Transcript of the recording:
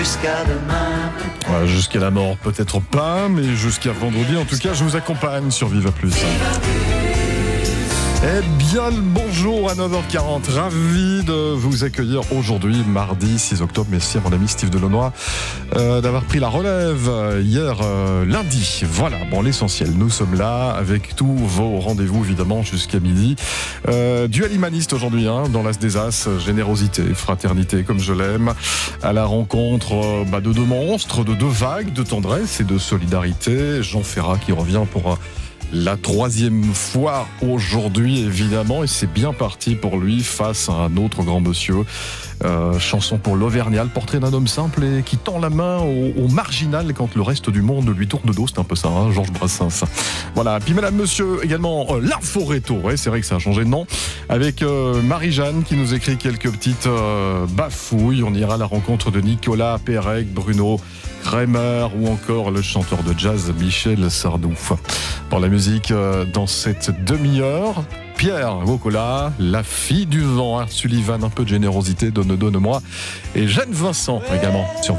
Ouais, jusqu'à la mort, peut-être pas, mais jusqu'à vendredi, en tout cas, je vous accompagne sur Viva Plus. Eh bien, le bonjour à 9h40. Ravi de vous accueillir aujourd'hui, mardi 6 octobre. Merci à mon ami Steve Delonoy d'avoir pris la relève hier lundi. Voilà, bon, l'essentiel. Nous sommes là avec tous vos rendez-vous, évidemment, jusqu'à midi. Duel humaniste aujourd'hui, dans l'As des As. Générosité, fraternité, comme je l'aime. À la rencontre de deux monstres, de deux vagues de tendresse et de solidarité. Jean Ferrat qui revient pour la troisième fois aujourd'hui, évidemment, et c'est bien parti pour lui face à un autre grand monsieur. Chanson pour l'Auvergnat, le portrait d'un homme simple et qui tend la main au marginal quand le reste du monde lui tourne le dos. C'est un peu ça, Georges Brassens. Voilà. Puis madame, monsieur, également l'info réto. Ouais, c'est vrai que ça a changé de nom. Avec Marie-Jeanne qui nous écrit quelques petites bafouilles. On ira à la rencontre de Nicolas Pérec, Bruno Kremer ou encore le chanteur de jazz Michel Sardou. Pour la musique, dans cette demi-heure, Pierre Vocola, la fille du vent, Sullivan, un peu de générosité, donne-moi, et Jeanne Vincent également sur